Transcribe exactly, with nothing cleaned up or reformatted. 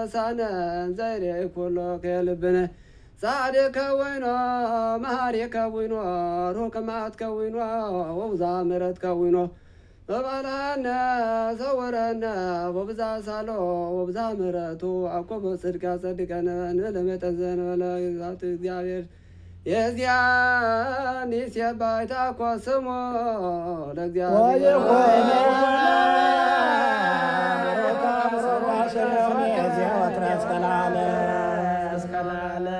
ረሳነ ዘይሬ ኩሎ ከልብነ ጻድቅ ከወይኖ መሐሪ ከወይኖ ሩቅ መዓት ከወይኖ ወብዛ ምሕረት ከወይኖ በባልሃነ ሰወረነ ወብዛ ሳሎ ወብዛ ምሕረቱ አቆመ ጽድቃ ጸድቀነ ለመጠዘን ለዛት እግዚአብሔር የዚያን ይሴባይታ ኮስሞ ለእግዚአብሔር ወየ